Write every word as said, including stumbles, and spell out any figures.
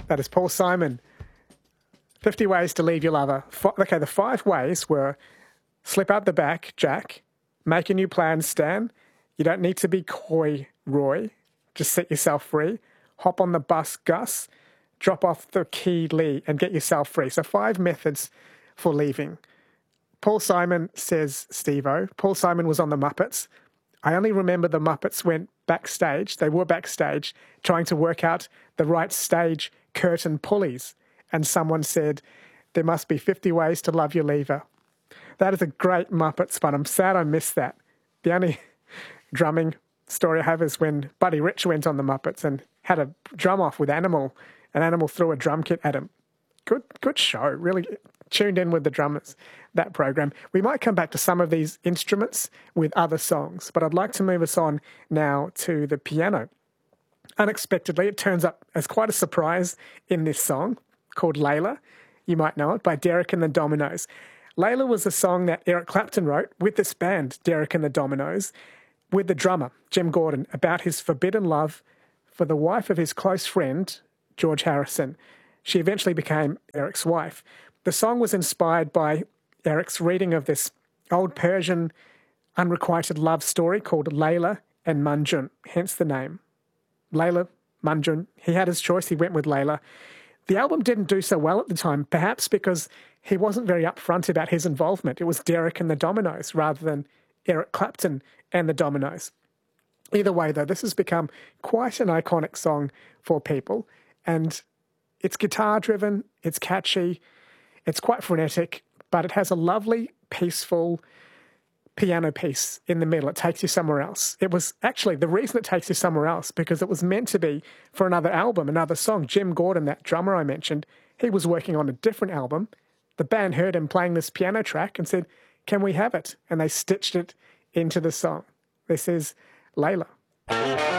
That is Paul Simon. fifty ways to leave your lover. F- okay, the five ways were slip out the back, Jack. Make a new plan, Stan. You don't need to be coy, Roy. Just set yourself free. Hop on the bus, Gus. Drop off the key, Lee, and get yourself free. So five methods for leaving. Paul Simon says, Steve-O, Paul Simon was on the Muppets. I only remember the Muppets went backstage. They were backstage trying to work out the right stage curtain pulleys. And someone said, there must be fifty ways to love your lever. That is a great Muppets fun. I'm sad I missed that. The only drumming story I have is when Buddy Rich went on the Muppets and had a drum off with Animal, and Animal threw a drum kit at him. Good, good show. Really tuned in with the drummers, that program. We might come back to some of these instruments with other songs, but I'd like to move us on now to the piano. Unexpectedly, it turns up as quite a surprise in this song called Layla. You might know it, by Derek and the Dominos. Layla was a song that Eric Clapton wrote with this band, Derek and the Dominos, with the drummer, Jim Gordon, about his forbidden love for the wife of his close friend, George Harrison. She eventually became Eric's wife. The song was inspired by Eric's reading of this old Persian unrequited love story called Layla and Majnun, hence the name. Layla, Majnun. He had his choice. He went with Layla. The album didn't do so well at the time, perhaps because he wasn't very upfront about his involvement. It was Derek and the Dominos rather than Eric Clapton and the Dominos. Either way, though, this has become quite an iconic song for people, and it's guitar-driven, it's catchy, it's quite frenetic, but it has a lovely, peaceful piano piece in the middle. It takes you somewhere else. It was actually the reason it takes you somewhere else because it was meant to be for another album, another song. Jim Gordon, that drummer I mentioned, he was working on a different album. The band heard him playing this piano track and said, can we have it? And they stitched it into the song. This is Layla.